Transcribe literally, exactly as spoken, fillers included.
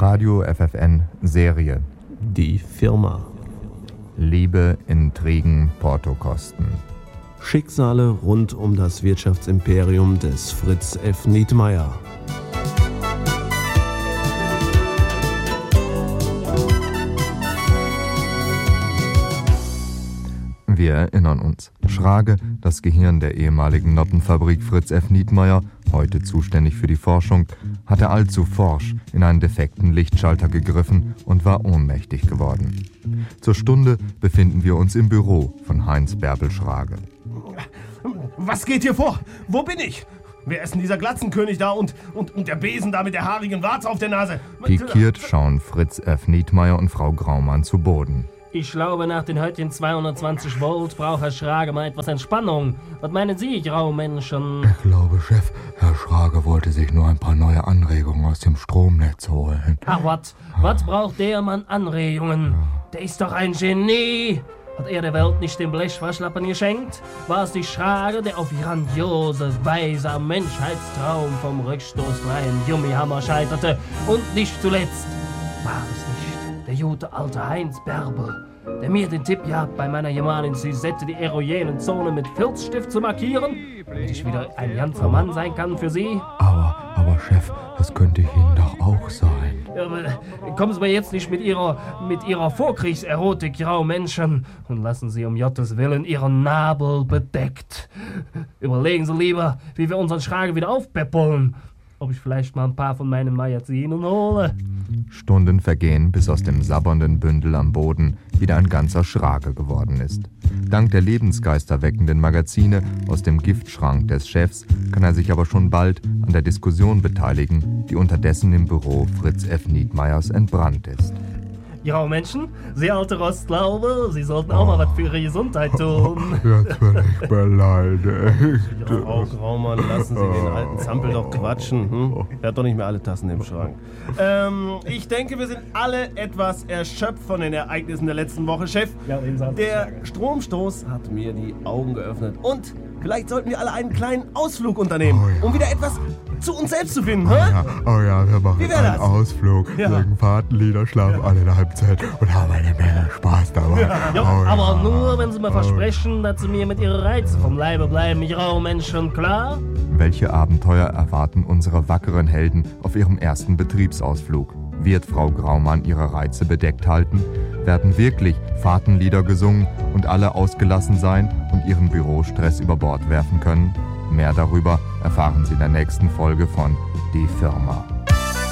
Radio F F N Serie Die Firma. Liebe, Intrigen, Portokosten. Schicksale rund um das Wirtschaftsimperium des Fritz F. Nietmeyer. Wir erinnern uns. Schrage, das Gehirn der ehemaligen Noppenfabrik Fritz F. Nietmeyer, heute zuständig für die Forschung, hatte allzu forsch in einen defekten Lichtschalter gegriffen und war ohnmächtig geworden. Zur Stunde befinden wir uns im Büro von Heinz Bärbel Schrage. Was geht hier vor? Wo bin ich? Wer ist denn dieser Glatzenkönig da und, und, und der Besen da mit der haarigen Warze auf der Nase? Pikiert schauen Fritz F. Nietmeyer und Frau Graumann zu Boden. Ich glaube, nach den heutigen zweihundertzwanzig Volt braucht Herr Schrage mal etwas Entspannung. Was meinen Sie, Graumenschen? Ich glaube, Chef, Herr Schrage wollte sich nur ein paar neue Anregungen aus dem Stromnetz holen. Ach, was? Was braucht der Mann Anregungen? Der ist doch ein Genie. Hat er der Welt nicht den Blechverschlappen geschenkt? War es die Schrage, der auf grandiose Weise am Menschheitstraum vom rückstoßfreien Gummihammer scheiterte? Und nicht zuletzt war es nicht der gute alte Heinz Bärbel, der mir den Tipp gab, bei meiner Gemahlin Suzette die erogenen Zonen mit Filzstift zu markieren, damit ich wieder ein ganzer Mann sein kann für sie? Aber, aber Chef, das könnte ich Ihnen doch auch sein. Ja, aber kommen Sie mir jetzt nicht mit Ihrer, mit Ihrer Vorkriegserotik, Graumenschen, und lassen Sie um Gottes Willen Ihren Nabel bedeckt. Überlegen Sie lieber, wie wir unseren Schrage wieder aufpäppeln. Ob ich vielleicht mal ein paar von meinen Magazinen hole. Stunden vergehen, bis aus dem sabbernden Bündel am Boden wieder ein ganzer Schrage geworden ist. Dank der lebensgeisterweckenden Magazine aus dem Giftschrank des Chefs kann er sich aber schon bald an der Diskussion beteiligen, die unterdessen im Büro Fritz F. Nietmeyers entbrannt ist. Ja, Menschen, Sie alte Rostlaube, Sie sollten auch mal was für Ihre Gesundheit tun. Jetzt bin ich beleidigt. Ja, Frau Graumann, lassen Sie den alten Zampel doch quatschen. Hm? Er hat doch nicht mehr alle Tassen im Schrank. Ähm, ich denke, wir sind alle etwas erschöpft von den Ereignissen der letzten Woche, Chef. Ja, der Stromstoß hat mir die Augen geöffnet. Und vielleicht sollten wir alle einen kleinen Ausflug unternehmen, Oh ja. um wieder etwas zu uns selbst zu finden. Oh hä? ja, oh ja, wir machen Wie wär einen das? Ausflug, Ja. singen Fahrtenlieder, schlafen alle in der Halbzeit und haben eine Menge Spaß dabei. Ja, Oh aber ja. nur, wenn Sie mir versprechen, dass Sie mir mit Ihren Reizen vom Leibe bleiben, Graumenschen, klar? Welche Abenteuer erwarten unsere wackeren Helden auf ihrem ersten Betriebsausflug? Wird Frau Graumann ihre Reize bedeckt halten? Werden wirklich Fahrtenlieder gesungen und alle ausgelassen sein und ihren Bürostress über Bord werfen können? Mehr darüber erfahren Sie in der nächsten Folge von Die Firma.